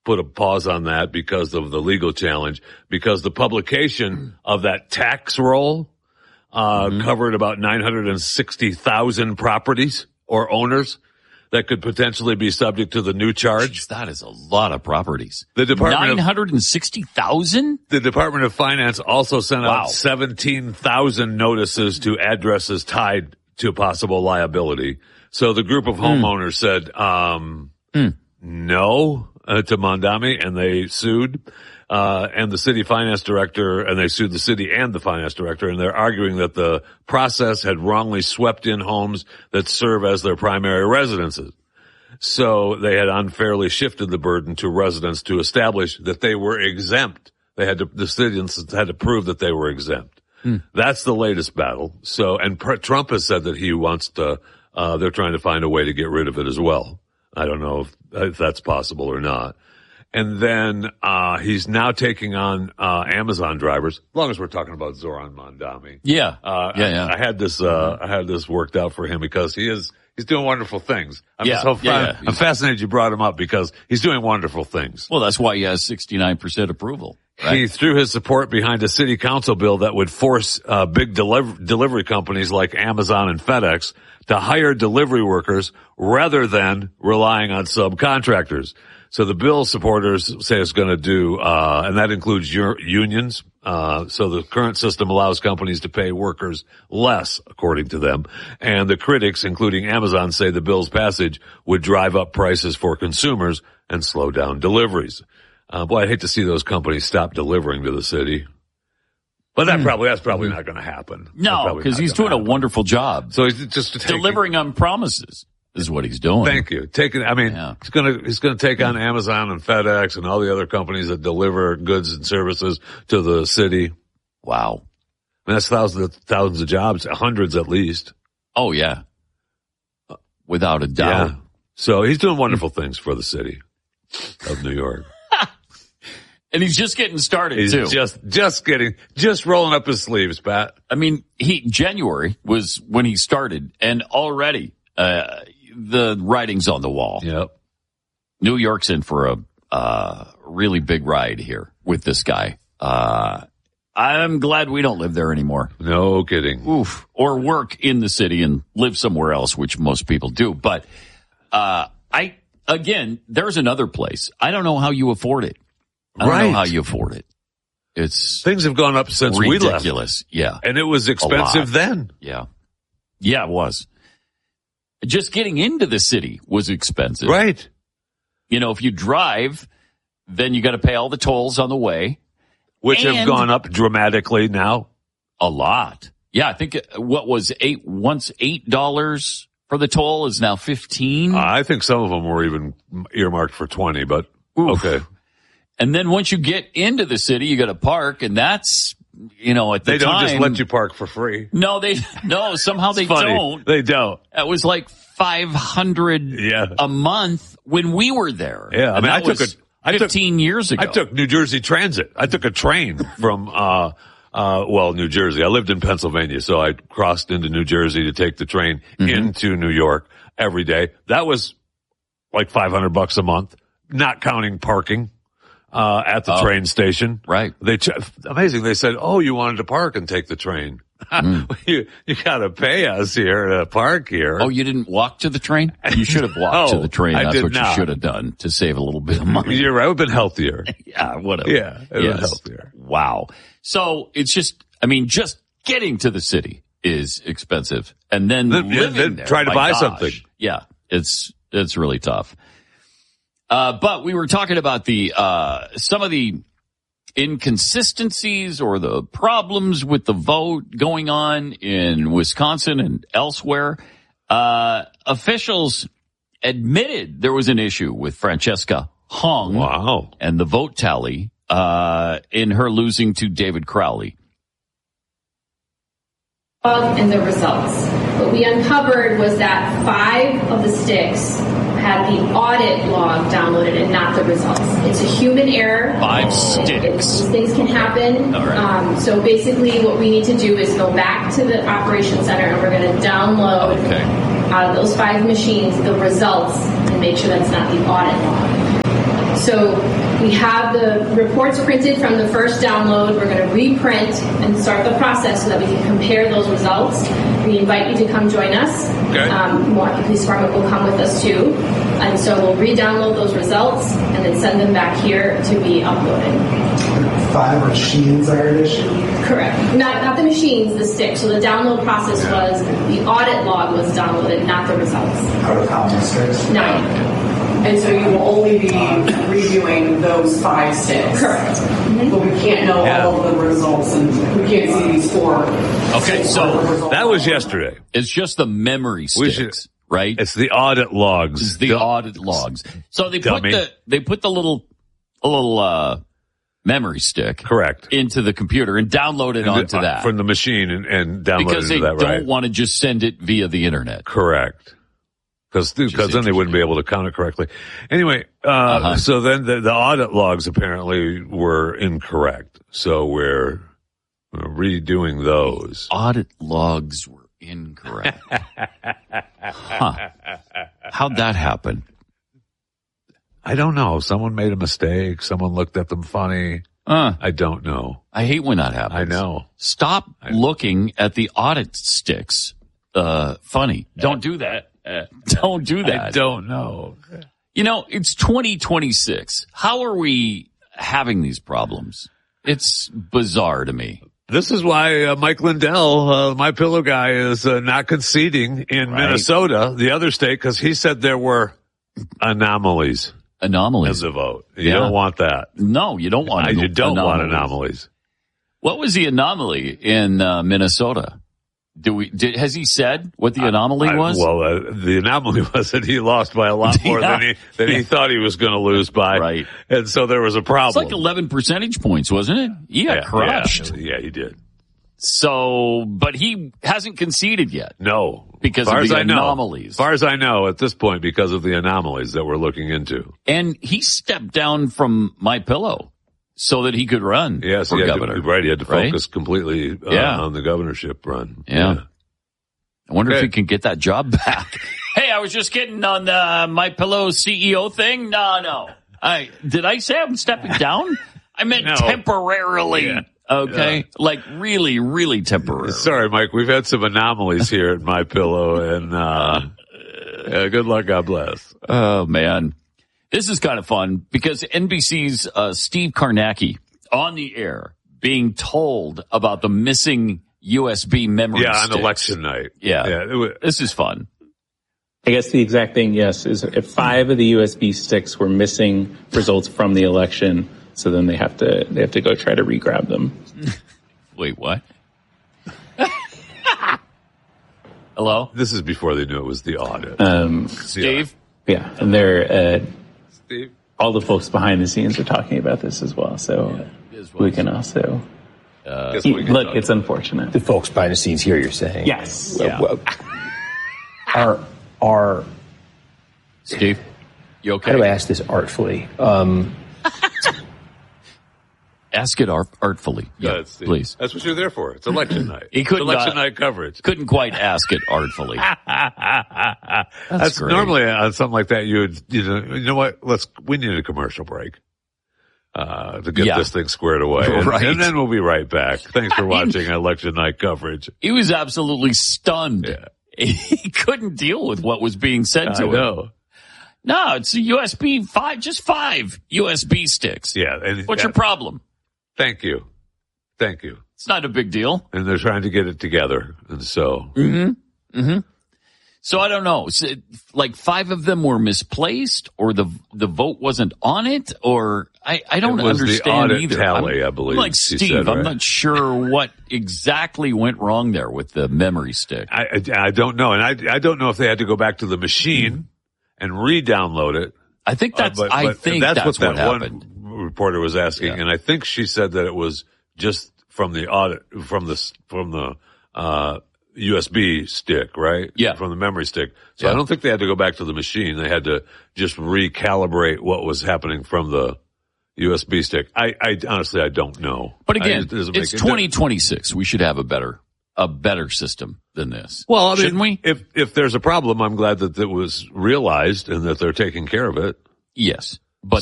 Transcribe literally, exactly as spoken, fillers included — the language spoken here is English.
put a pause on that because of the legal challenge, because the publication of that tax roll uh mm-hmm. covered about nine hundred sixty thousand properties or owners that could potentially be subject to the new charge. Jeez, that is a lot of properties. The Department nine hundred sixty thousand? The Department of Finance also sent wow. out seventeen thousand notices to addresses tied to possible liability. So the group of homeowners mm. said, um, mm. no uh, to Mondami, and they sued. Uh, and the city finance director, and they sued the city and the finance director, and they're arguing that the process had wrongly swept in homes that serve as their primary residences. So they had unfairly shifted the burden to residents to establish that they were exempt. They had to, the citizens had to prove that they were exempt. Hmm. That's the latest battle. So, and Trump has said that he wants to, uh, they're trying to find a way to get rid of it as well. I don't know if, if that's possible or not. And then, uh, he's now taking on, uh, Amazon drivers, as long as we're talking about Zoran Mondami. Yeah. Uh, yeah, yeah. I, I had this, uh, I had this worked out for him because he is, he's doing wonderful things. I'm yeah, so fa- yeah, yeah. I'm fascinated you brought him up because he's doing wonderful things. Well, that's why he has sixty-nine percent approval. Right? He threw his support behind a city council bill that would force uh, big deliv- delivery companies like Amazon and FedEx to hire delivery workers rather than relying on subcontractors. So the bill supporters say it's going to do, uh, and that includes your unions. Uh, so the current system allows companies to pay workers less, according to them. And the critics, including Amazon, say the bill's passage would drive up prices for consumers and slow down deliveries. Uh, boy, I'd hate to see those companies stop delivering to the city. But that probably, that's probably not going to happen. No, because he's doing happen. a wonderful job. So he's just taking, delivering on promises is what he's doing. Thank you. Taking, I mean, yeah. he's going to, he's going to take on Amazon and FedEx and all the other companies that deliver goods and services to the city. Wow. I mean, that's thousands of, thousands of jobs, hundreds at least. Oh, yeah. Without a doubt. Yeah. So he's doing wonderful things for the city of New York. And he's just getting started, he's too. just, just getting, just rolling up his sleeves, Pat. I mean, he, January was when he started, and already, uh, the writing's on the wall. Yep. New York's in for a, uh, really big ride here with this guy. Uh, I'm glad we don't live there anymore. No kidding. Oof. Or work in the city and live somewhere else, which most people do. But, uh, I, again, there's another place. I don't know how you afford it. I don't right. know how you afford it. It's things have gone up since ridiculous. we left. Ridiculous. Yeah. And it was expensive then. Yeah. Yeah, it was. Just getting into the city was expensive. Right. You know, if you drive, then you got to pay all the tolls on the way. Which and have gone up dramatically now. A lot. Yeah, I think what was eight, once eight dollars for the toll is now fifteen. Uh, I think some of them were even earmarked for twenty, but Oof. okay. And then once you get into the city, you got to park, and that's, you know, at the they don't time, just let you park for free. No, they no. Somehow they funny. don't. They don't. It was like five hundred yeah. a month when we were there. Yeah, I and mean, I was took a I fifteen took, years ago. I took New Jersey Transit. I took a train from uh uh well, New Jersey. I lived in Pennsylvania, so I crossed into New Jersey to take the train mm-hmm. into New York every day. That was like five hundred bucks a month, not counting parking. Uh, at the oh, train station. Right. They, ch- amazing. They said, oh, you wanted to park and take the train. Mm. you, you gotta pay us here to park here. Oh, you didn't walk to the train? You should have walked oh, to the train. I That's did what not. you should have done to save a little bit of money. You're right. It would have been healthier. yeah, whatever. Yeah, it would yes. have been healthier. Wow. So it's just, I mean, just getting to the city is expensive. And then, then living then there. Try to buy gosh, something. Yeah, it's, it's really tough. Uh, but we were talking about the, uh, some of the inconsistencies or the problems with the vote going on in Wisconsin and elsewhere. Uh, officials admitted there was an issue with Francesca Hung. Wow. And the vote tally, uh, in her losing to David Crowley. And the results. What we uncovered was that five of the sticks had the audit log downloaded and not the results. It's a human error. Five sticks. These things can happen. All right. Um, so basically what we need to do is go back to the operations center and we're going to download okay. out of those five machines the results and make sure that's not the audit log. So we have the reports printed from the first download. We're going to reprint and start the process so that we can compare those results. We invite you to come join us. Okay. Um, Milwaukee Police Department will come with us too. And so we'll re-download those results and then send them back here to be uploaded. Five machines are an issue? Correct. Not not the machines, the sticks. So the download process was, the audit log was downloaded, not the results. Out of how many sticks? Nine. And so you will only be reviewing those five sticks. Correct. Mm-hmm. But we can't know Yeah. all of the results, and we can't see these four. Okay, so That was yesterday. it's just the memory We sticks, should- right? It's the audit logs. It's the Don't- audit logs. So they Dummy. put the they put the little a little uh, memory stick Correct. into the computer and download it onto Uh, that From the machine and, and download because it they to that, don't right? want to just send it via the internet. Correct. Because then they wouldn't be able to count it correctly. Anyway, uh, Uh-huh. so then the, the audit logs apparently were incorrect. So we're, we're redoing those. Audit logs were incorrect. Huh. How'd that happen? I don't know. Someone made a mistake. Someone looked at them funny. Uh, I don't know. I hate when that happens. I know. Stop looking at the audit sticks. Uh, funny. Don't do that. Uh, don't do that. I don't know. You know, it's twenty twenty-six. How are we having these problems? It's bizarre to me. This is why uh, Mike Lindell, uh, my pillow guy, is uh, not conceding in Right. Minnesota, the other state, because he said there were anomalies in Anomalies. the vote. You Yeah. don't want that. No, you don't want I, you don't want anomalies. anomalies. What was the anomaly in uh, Minnesota? Do we? Did, has he said what the anomaly I- was? well, uh, the anomaly was that he lost by a lot more Yeah. than he than he thought he was going to lose by, Right. And so there was a It's problem. like eleven percentage points, wasn't it? He got yeah, crushed. Yeah, yeah, he did. So, but he hasn't conceded yet. No, Because as far of as the I know, anomalies. As far as I know, at this point, because of the anomalies that we're looking into. And he stepped down from My Pillow so that he could run Yes, for he had governor. to, right. He had to right? focus completely uh, Yeah. on the governorship run. Yeah. I wonder if Okay. he can get that job back. Hey, I was just kidding on the My Pillow C E O thing. No, no. I did I say I'm stepping down? I meant No. temporarily. Yeah. Okay, Yeah. like really, really temporary. Sorry, Mike. We've had some anomalies here at My Pillow, and uh, uh, good luck. God bless. Oh man, this is kind of fun because N B C's uh, Steve Kornacki on the air being told about the missing U S B memory Yeah, on sticks. election night. Yeah, yeah. It was, this is fun. I guess the exact thing, yes, is if five of the U S B sticks were missing results from the election, so then they have to they have to go try to re-grab them. Wait, what? Hello, this is before they knew it was the audit. Um, Steve. yeah, and they're uh, Steve. all the folks behind the scenes are talking about this as well. So we can also Guess we can look. talk It's unfortunate. The folks behind the scenes here, you're saying? Yes. Uh, Yeah. well, Are, are, Steve, you okay? how do I ask this artfully? Um, Ask it art- artfully. Yeah, That's the- please. That's what you're there for. It's election night. He couldn't, It's election uh, night coverage. Couldn't quite ask it artfully. That's, great. normally on something like that. You would, you know, you know what? Let's. We need a commercial break uh, to get Yeah. this thing squared away, and, Right. and then we'll be right back. Thanks for watching election night coverage. He was absolutely stunned. Yeah. He couldn't deal with what was being said I to him. know. No, it's a U S B five, just five U S B sticks. Yeah. And, What's your problem? Thank you. Thank you. It's not a big deal. And they're trying to get it together, and so So I don't know. So, like five of them were misplaced, or the the vote wasn't on it, or I, I don't It was the understand audit either. tally, I'm, I believe I'm like she Steve, said, I'm right? not sure what exactly went wrong there with the memory stick. I, I I don't know, and I I don't know if they had to go back to the machine and re-download it. I think that's. Uh, but- I but think that's, that's, what what, that happened. one reporter was asking, Yeah. and I think she said that it was just from the audit, from the from the uh, U S B stick, right? Yeah. from the memory stick. So Yeah. I don't think they had to go back to the machine. They had to just recalibrate what was happening from the U S B stick. I, I honestly, I don't know. But I- again, it doesn't make it's it- twenty twenty-six. We should have a better, a better system than this. Well, I mean, shouldn't we? If if there's a problem, I'm glad that it was realized and that they're taking care of it. Yes.